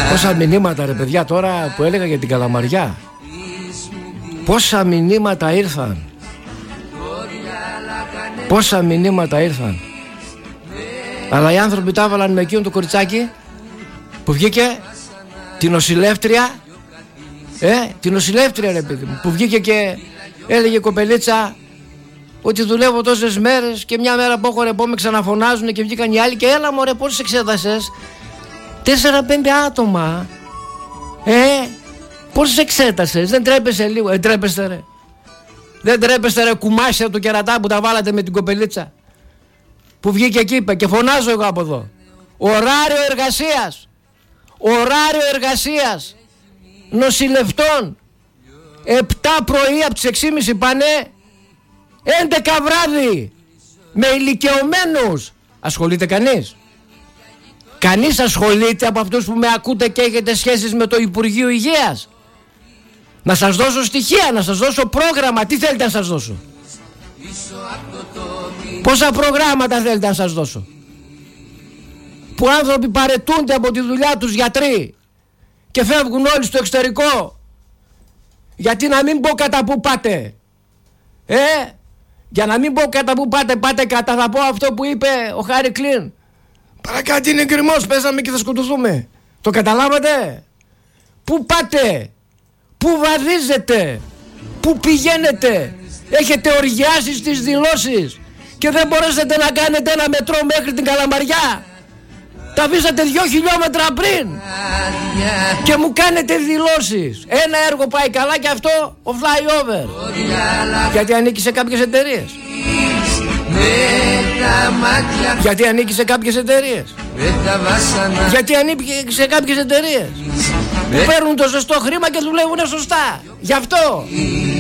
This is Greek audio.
Πόσα μηνύματα ρε παιδιά τώρα που έλεγα για την Καλαμαριά. Πόσα μηνύματα ήρθαν. Πόσα μηνύματα ήρθαν. Αλλά οι άνθρωποι τα έβαλαν με εκείνο το κοριτσάκι που βγήκε, την νοσηλεύτρια. Την νοσηλεύτρια ρε παιδί μου, που βγήκε και έλεγε η κοπελίτσα ότι δουλεύω τόσες μέρες και μια μέρα που έχω ρεπό με ξαναφωνάζουν και βγήκαν οι άλλοι και έλα μωρέ πόσες εξέτασες? 4-5 άτομα. Πόσες εξέτασες? Δεν τρέπεσαι λίγο? Τρέπεστε ρε? Δεν τρέπεστε ρε κουμάσια του κερατά που τα βάλατε με την κοπελίτσα που βγήκε εκεί είπε και φωνάζω εγώ από εδώ. Ωράριο εργασίας. Ωράριο εργασίας νοσηλευτών 7 πρωί από τις 6.30 πάνε 11 βράδυ με ηλικιωμένους. Ασχολείται κανείς? Κανείς ασχολείται από αυτούς που με ακούτε και έχετε σχέσεις με το Υπουργείο Υγείας? Να σας δώσω στοιχεία, να σας δώσω πρόγραμμα. Τι θέλετε να σας δώσω? Πόσα προγράμματα θέλετε να σας δώσω? Που άνθρωποι παρετούνται από τη δουλειά τους, γιατροί, και φεύγουν όλοι στο εξωτερικό. Γιατί να μην πω κατά που πάτε? Για να μην πω κατά που πάτε, πάτε κατά. Θα πω αυτό που είπε ο Χάρη Κλίν. Παρακάτω είναι γκριμός, πέσαμε και θα σκοτωθούμε. Το καταλάβατε? Πού πάτε? Πού βαδίζετε? Πού πηγαίνετε? Έχετε οργιάσει στις δηλώσεις και δεν μπορέσετε να κάνετε ένα μετρό μέχρι την Καλαμαριά. Τα βήσατε 2 χιλιόμετρα πριν και μου κάνετε δηλώσεις. Ένα έργο πάει καλά και αυτό ο flyover. Γιατί ανήκει σε κάποιες εταιρείες. Γιατί ανήκει σε κάποιες εταιρείες. Γιατί ανήκει σε κάποιες εταιρείες που παίρνουν το σωστό χρήμα και δουλεύουν σωστά. Γι' αυτό